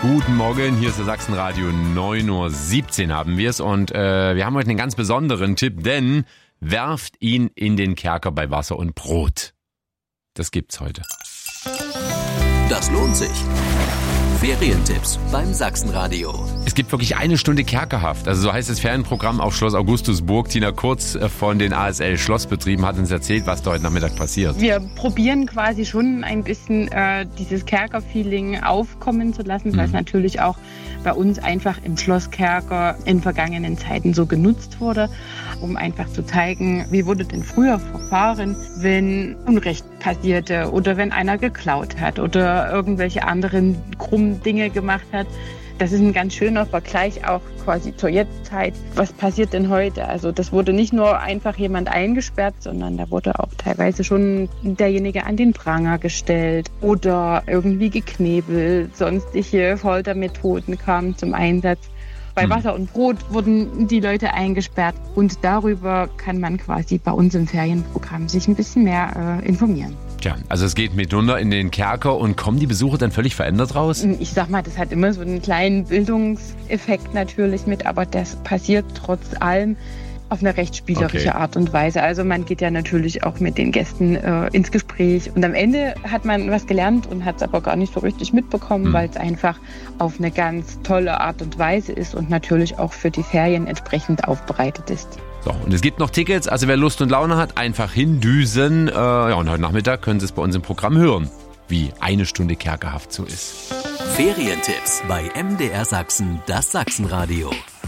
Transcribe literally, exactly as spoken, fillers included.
Guten Morgen, hier ist der Sachsenradio, neun Uhr siebzehn haben wir es und äh, wir haben heute einen ganz besonderen Tipp, denn werft ihn in den Kerker bei Wasser und Brot. Das gibt's heute. Das lohnt sich. Ferientipps beim Sachsenradio. Es gibt wirklich eine Stunde Kerkerhaft. Also so heißt das Ferienprogramm auf Schloss Augustusburg. Tina Kurz von den A S L Schlossbetrieben hat uns erzählt, was da heute Nachmittag passiert. Wir probieren quasi schon ein bisschen äh, dieses Kerker-Feeling aufkommen zu lassen, weil es mhm. natürlich auch bei uns einfach im Schlosskerker in vergangenen Zeiten so genutzt wurde, um einfach zu zeigen, wie wurde denn früher verfahren, wenn Unrecht passierte oder wenn einer geklaut hat oder irgendwelche anderen krummen Dinge gemacht hat. Das ist ein ganz schöner Vergleich auch quasi zur Jetztzeit. Was passiert denn heute? Also das wurde nicht nur einfach jemand eingesperrt, sondern da wurde auch teilweise schon derjenige an den Pranger gestellt oder irgendwie geknebelt. Sonstige Foltermethoden kamen zum Einsatz. Bei Wasser und Brot wurden die Leute eingesperrt und darüber kann man quasi bei uns im Ferienprogramm sich ein bisschen mehr äh, informieren. Tja, also es geht mitunter in den Kerker und kommen die Besucher dann völlig verändert raus? Ich sag mal, das hat immer so einen kleinen Bildungseffekt natürlich mit, aber das passiert trotz allem auf eine recht spielerische okay. Art und Weise. Also man geht ja natürlich auch mit den Gästen äh, ins Gespräch und am Ende hat man was gelernt und hat es aber gar nicht so richtig mitbekommen, hm. weil es einfach auf eine ganz tolle Art und Weise ist und natürlich auch für die Ferien entsprechend aufbereitet ist. So, und es gibt noch Tickets, also wer Lust und Laune hat, einfach hindüsen. Äh, ja, und heute Nachmittag können Sie es bei uns im Programm hören, wie eine Stunde Kerkerhaft so ist. Ferientipps bei M D R Sachsen, das Sachsenradio.